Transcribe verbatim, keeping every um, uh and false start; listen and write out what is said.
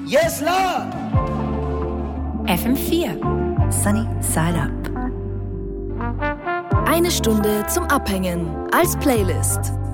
Yes, Lord. F M vier. Sunny Side Up. Eine Stunde zum Abhängen als Playlist.